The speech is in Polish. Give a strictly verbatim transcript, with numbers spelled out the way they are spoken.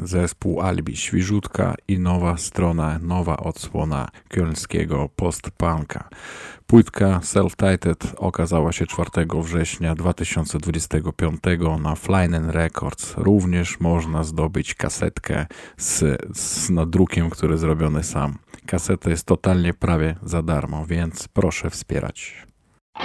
zespół Alibi Świżutka i nowa strona, nowa odsłona kölskiego post-punka. Płytka Self-Titled okazała się czwartego września dwa tysiące dwudziestego piątego na Flynen Records. Również można zdobyć kasetkę z, z nadrukiem, który zrobiony sam. Kaseta jest totalnie prawie za darmo, więc proszę wspierać.